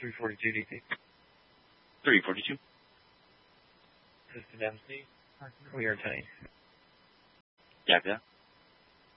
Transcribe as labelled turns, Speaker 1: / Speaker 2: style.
Speaker 1: 342 DP.
Speaker 2: 342.
Speaker 1: This is MC. We are 10.
Speaker 2: Yeah.